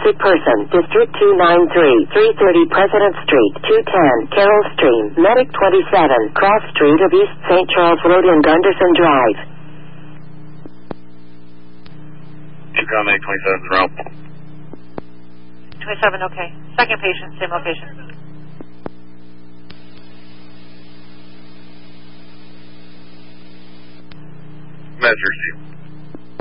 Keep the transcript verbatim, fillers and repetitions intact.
Sick person. District two ninety-three. three thirty President Street. two ten Carroll Stream. Medic twenty-seven. Cross Street of East Saint Charles Road and Gunderson Drive. Chicago Medic twenty-seven, route. twenty-seven, okay. Second patient, same location. Measure C.